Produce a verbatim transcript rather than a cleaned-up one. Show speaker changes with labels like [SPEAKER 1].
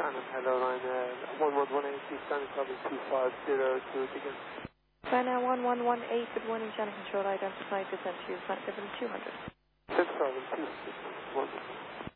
[SPEAKER 1] Shannon, hello, line uh, one one one eight, Shannon, calling two five zero two again.
[SPEAKER 2] China one one one eight, good morning, Channel Control, identified descent to you, flight seven two hundred.
[SPEAKER 1] six seven two six one.